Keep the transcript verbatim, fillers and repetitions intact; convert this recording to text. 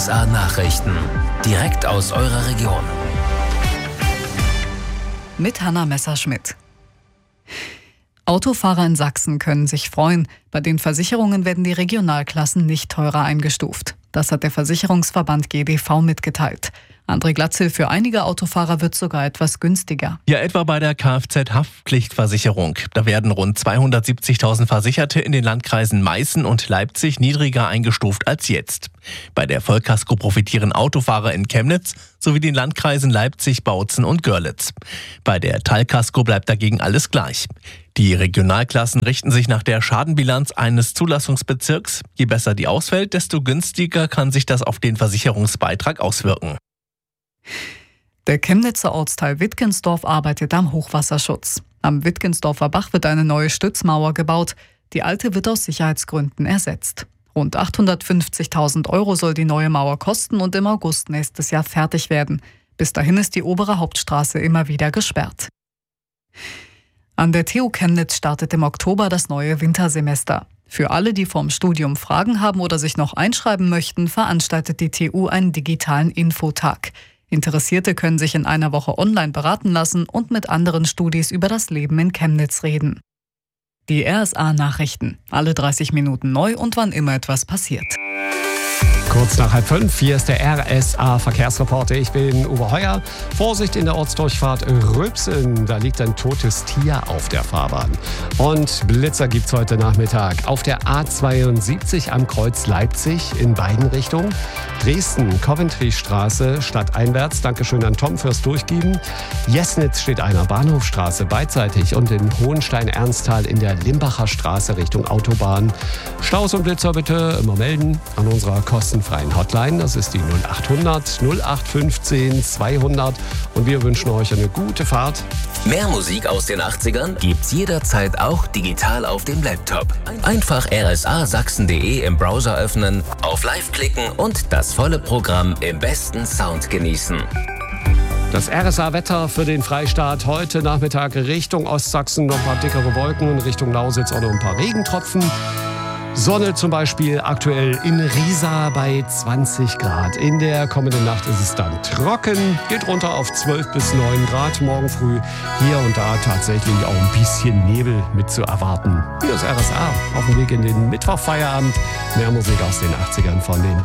S A Nachrichten. Direkt aus eurer Region. Mit Hanna Messerschmidt. Autofahrer in Sachsen können sich freuen. Bei den Versicherungen werden die Regionalklassen nicht teurer eingestuft. Das hat der Versicherungsverband G D V mitgeteilt. André Glatzel, für einige Autofahrer wird sogar etwas günstiger. Ja, etwa bei der Kfz-Haftpflichtversicherung. Da werden rund zweihundertsiebzigtausend Versicherte in den Landkreisen Meißen und Leipzig niedriger eingestuft als jetzt. Bei der Vollkasko profitieren Autofahrer in Chemnitz sowie den Landkreisen Leipzig, Bautzen und Görlitz. Bei der Teilkasko bleibt dagegen alles gleich. Die Regionalklassen richten sich nach der Schadenbilanz eines Zulassungsbezirks. Je besser die ausfällt, desto günstiger kann sich das auf den Versicherungsbeitrag auswirken. Der Chemnitzer Ortsteil Wittgensdorf arbeitet am Hochwasserschutz. Am Wittgensdorfer Bach wird eine neue Stützmauer gebaut. Die alte wird aus Sicherheitsgründen ersetzt. Rund achthundertfünfzigtausend Euro soll die neue Mauer kosten und im August nächstes Jahr fertig werden. Bis dahin ist die obere Hauptstraße immer wieder gesperrt. An der T U Chemnitz startet im Oktober das neue Wintersemester. Für alle, die vorm Studium Fragen haben oder sich noch einschreiben möchten, veranstaltet die T U einen digitalen Infotag. Interessierte können sich in einer Woche online beraten lassen und mit anderen Studis über das Leben in Chemnitz reden. Die R S A-Nachrichten. Alle dreißig Minuten neu und wann immer etwas passiert. Kurz nach halb fünf, hier ist der R S A-Verkehrsreporter. Ich bin Uwe Heuer. Vorsicht in der Ortsdurchfahrt Röpseln, da liegt ein totes Tier auf der Fahrbahn. Und Blitzer gibt's heute Nachmittag auf der A zweiundsiebzig am Kreuz Leipzig in beiden Richtungen. Dresden-Coventry-Straße stadteinwärts. Dankeschön an Tom fürs Durchgeben. Jesnitz steht einer Bahnhofstraße beidseitig und in Hohenstein-Ernsthal in der Limbacher Straße Richtung Autobahn. Staus und Blitzer bitte immer melden an unserer kostenfreien Hotline. Das ist die null achthundert null acht fünfzehn zweihundert und wir wünschen euch eine gute Fahrt. Mehr Musik aus den achtzigern gibt's jederzeit auch digital auf dem Laptop. Einfach r s a sachsen punkt d e im Browser öffnen, auf Live klicken und das volle Programm im besten Sound genießen. Das R S A-Wetter für den Freistaat heute Nachmittag Richtung Ostsachsen noch ein paar dickere Wolken und Richtung Lausitz auch noch ein paar Regentropfen. Sonne zum Beispiel aktuell in Riesa bei zwanzig Grad. In der kommenden Nacht ist es dann trocken, geht runter auf zwölf bis neun Grad. Morgen früh hier und da tatsächlich auch ein bisschen Nebel mit zu erwarten. Hier ist R S A auf dem Weg in den Mittwochfeierabend. Mehr Musik aus den achtzigern von den